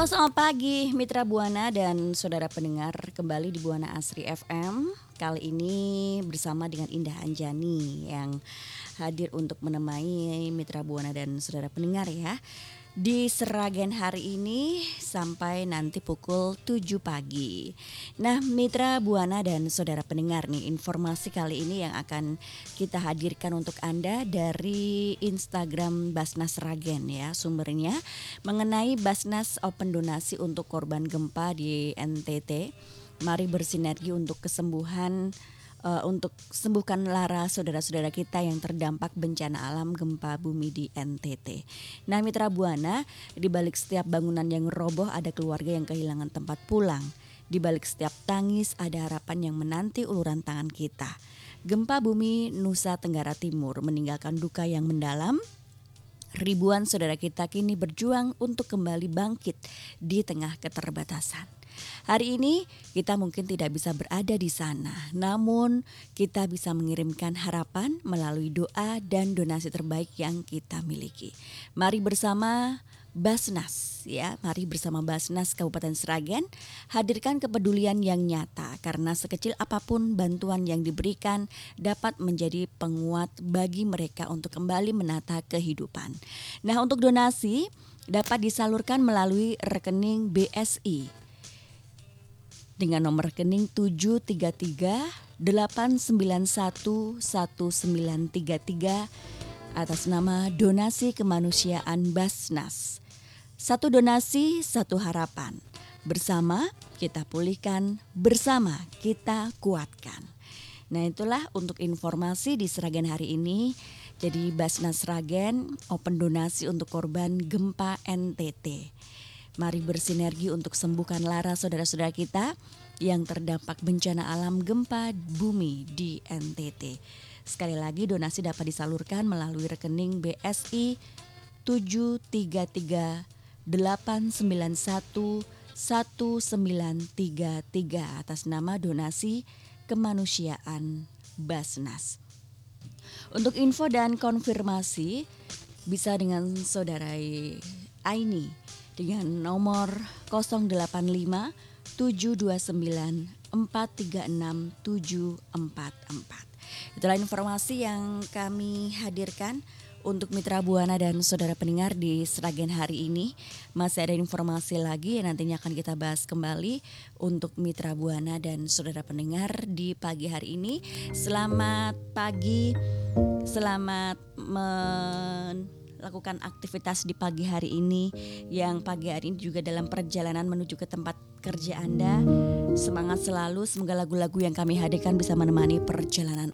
Halo, selamat pagi Mitra Buana dan saudara pendengar, kembali di Buana Asri FM. Kali ini bersama dengan Indah Anjani yang hadir untuk menemani Mitra Buana dan saudara pendengar ya. Di Sragen hari ini sampai nanti pukul 7 pagi. Nah, Mitra Buana dan saudara pendengar nih, informasi kali ini yang akan kita hadirkan untuk Anda dari Instagram Basnas Sragen ya, sumbernya mengenai Basnas Open Donasi untuk korban gempa di NTT. Mari bersinergi untuk kesembuhan, untuk sembuhkan lara saudara-saudara kita yang terdampak bencana alam gempa bumi di NTT. Nah, Mitra Buana, di balik setiap bangunan yang roboh ada keluarga yang kehilangan tempat pulang. Di balik setiap tangis ada harapan yang menanti uluran tangan kita. Gempa bumi Nusa Tenggara Timur meninggalkan duka yang mendalam. Ribuan saudara kita kini berjuang untuk kembali bangkit di tengah keterbatasan. Hari ini kita mungkin tidak bisa berada di sana, namun kita bisa mengirimkan harapan melalui doa dan donasi terbaik yang kita miliki. Mari bersama Basnas ya, mari bersama Basnas Kabupaten Sragen hadirkan kepedulian yang nyata, karena sekecil apapun bantuan yang diberikan dapat menjadi penguat bagi mereka untuk kembali menata kehidupan. Nah, untuk donasi dapat disalurkan melalui rekening BSI dengan nomor rekening 733-891-1933 atas nama Donasi Kemanusiaan Basnas. Satu donasi, satu harapan. Bersama kita pulihkan, bersama kita kuatkan. Nah, itulah untuk informasi di Sragen hari ini. Jadi Basnas Sragen open donasi untuk korban gempa NTT. Mari bersinergi untuk sembuhkan lara saudara-saudara kita yang terdampak bencana alam gempa bumi di NTT. Sekali lagi, donasi dapat disalurkan melalui rekening BSI 733-891-1933 atas nama Donasi Kemanusiaan Basnas. Untuk info dan konfirmasi bisa dengan saudara Aini dengan nomor 085 729 436 744. Itulah informasi yang kami hadirkan untuk Mitra Buana dan saudara pendengar di Sragen hari ini. Masih ada informasi lagi yang nantinya akan kita bahas kembali untuk Mitra Buana dan saudara pendengar di pagi hari ini. Selamat pagi, selamat lakukan aktivitas di pagi hari ini, yang pagi hari ini juga dalam perjalanan menuju ke tempat kerja Anda. Semangat selalu, semoga lagu-lagu yang kami hadirkan bisa menemani perjalanan